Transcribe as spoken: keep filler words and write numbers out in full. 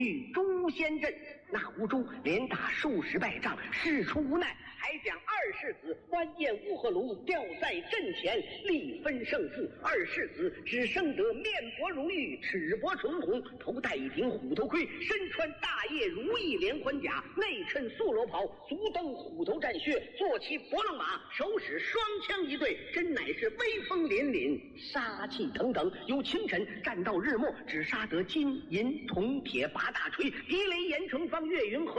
遇诛仙阵，那吴珠连打数十败仗，事出无奈，还将二世子关彦乌合炉吊在阵前，力分胜负。二世子只生得面薄如玉，齿薄唇红，头戴一顶虎头盔，身穿大叶如意连环甲，内衬素罗袍，足蹬虎头战靴，坐骑伯龙马，手使双枪一对，真乃是威风凛凛，杀气腾腾。由清晨战到日没，只杀得金银铜铁八大锤，地雷严城方岳云和